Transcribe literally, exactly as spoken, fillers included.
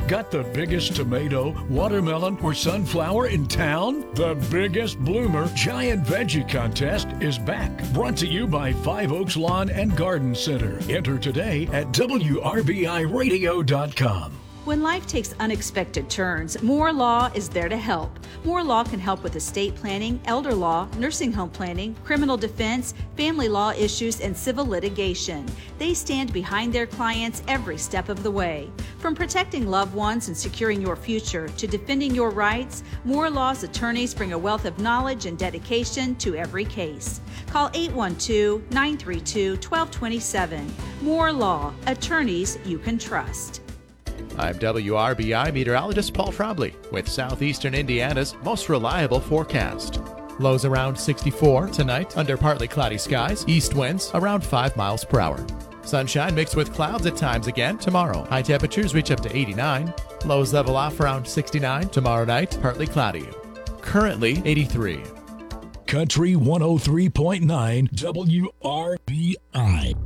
Got the biggest tomato, watermelon, or sunflower in town? The biggest bloomer giant veggie contest is back. Brought to you by Five Oaks Lawn and Garden Center. Enter today at W R B I radio dot com. When life takes unexpected turns, Moore Law is there to help. Moore Law can help with estate planning, elder law, nursing home planning, criminal defense, family law issues, and civil litigation. They stand behind their clients every step of the way. From protecting loved ones and securing your future to defending your rights, Moore Law's attorneys bring a wealth of knowledge and dedication to every case. Call eight one two, nine three two, one two two seven. Moore Law, attorneys you can trust. I'm W R B I meteorologist Paul Trombley with southeastern Indiana's most reliable forecast. Lows around sixty-four tonight under partly cloudy skies, east winds around five miles per hour. Sunshine mixed with clouds at times again tomorrow. High temperatures reach up to eighty-nine. Lows level off around sixty-nine. Tomorrow night, partly cloudy. Currently eighty-three. Country one oh three point nine W R B I.